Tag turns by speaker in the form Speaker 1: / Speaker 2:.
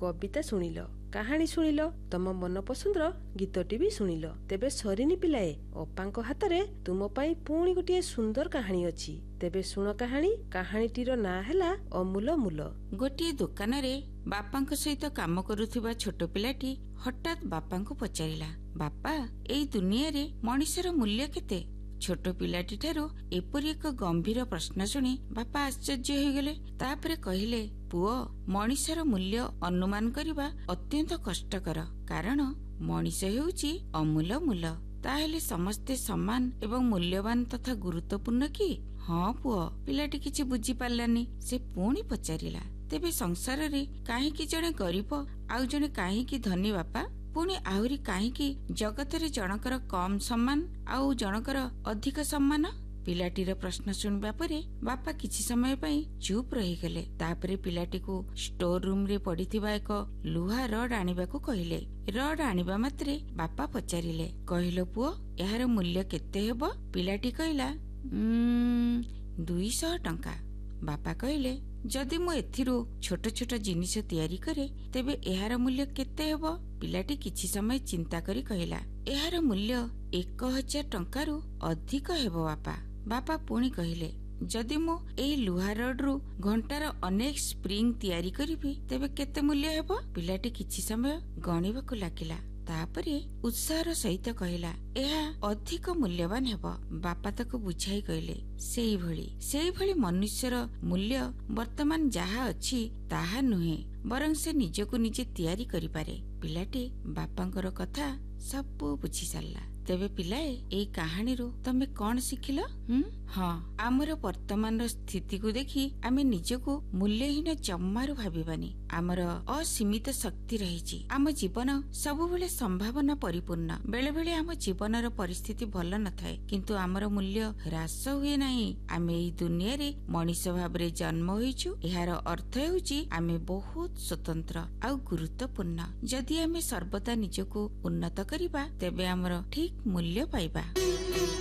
Speaker 1: कविता शुणिल, कहानी शुणिल, तम मन पसंदर गीतटी भी शुणिल। तेबे सरीनी पिलाए, अपांक हातरे तुम पाई पुणी गोटे सुंदर कहानी अछि। तेबे शुण कहानी। कहानीटीर ना हैला अमूल मूल।
Speaker 2: गोटे दुकान रे बापांक सहित काम करुथिबा छोट पिलाटी हठात बापांको पचारिला, बापा एई दुनिया रे मनिषर मूल्य केते? छोट पिलाटी ठारू एपरि एक गंभीर प्रश्न शुणी बापा आश्चर्य होइगले। तापरे कहिले, पुओ मनिषर मूल्य अनुमान करिबा अत्यंत कष्टकर, कारण मनिष हेउची अमूल मूल। ताहेले समस्ते समान एवं मूल्यवान तथा गुरुत्वपूर्ण कि? हाँ पुओ, पिलाटी किछि बुझी पारलानी। से पुणी पचारिला, तेबे संसार रे काहेकि जणे गरीब आउ जणे काहेकि धनी बापा? पुणी आहुरी काहेकि जगत रे जनकर कम सम्मान आउ जनकर अधिक सम्मान? पिलाटीर प्रश्न शुणिबा परे बापा किछि समय पई चुप रही गले। तापरे पिलाटी को स्टोर रूम रे पड़िथिबा एक लुहा रड आनिबाकू कहिले। रड आनिबा मात्रे बापा पचारिले, कहिलो पुओ एहार मूल्य केते हेबो? पिलाटी कहिला, 200 टंका। बापा कहिले, जदि मु एथिरु छोट छोट जिनिस तयारी करे तेबे एहार मूल्य केते हेबो? पिलाटी किछि समय चिंता करी कहिला, एहार मूल्य 1000 टंकारु अधिक हेबो बापा। बापा पुणी कहिले, जदि मु एई लुहा रड रु घंटार अनेक स्प्रिंग तयारी करिबि तेबे केते मूल्य हेबो? पिलाटी किछि समय गणिबाकू लागिला। तापरे उत्साहर सहित कहिला, एहा अधिक मूल्यवान हेबो। बापा ताको बुझाई कहिले, सेई भली मनुष्यर मूल्य वर्तमान जहा अछि ताहा नुहे, बरं से निजको निजे तयारी करि पारे। पिलाटी बापांकर कथा सब बुझी सारला। तेबे पिलाए एई कहानी रो तमे कोन सिखिलो? हाँ, आमर वर्तमान स्थिति को देखी आमे निजको मूल्यहीन जम्मारू भाबिबानी। आमर असीमित शक्ति रहिछि। आम जीवन सबुबेले संभावना परिपूर्ण। बेले बेले आम जीवनर परिस्थिति भल न थाए, किंतु आमर मूल्य ह्रास हुए नाही। आमे एई दुनिया रे मनीष भाबरे जन्म होइछु। एहार अर्थ हेउछि आमे बहुत स्वतंत्र आउ गुरुत्वपूर्ण। जदि आमे सर्वदा निजको उन्नत करिबा तेबे आमर ठीक मूल्य पाइबा।